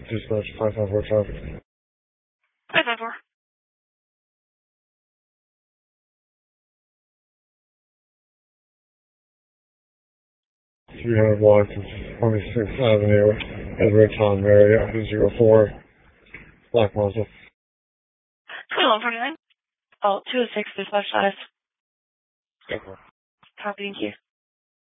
dispatch 554 traffic. 554. 300 blocks of 26th Avenue, Edwardtown area, 04, Black Mazda. 2149. Oh, 206 dispatch size. Okay. Copy, thank you.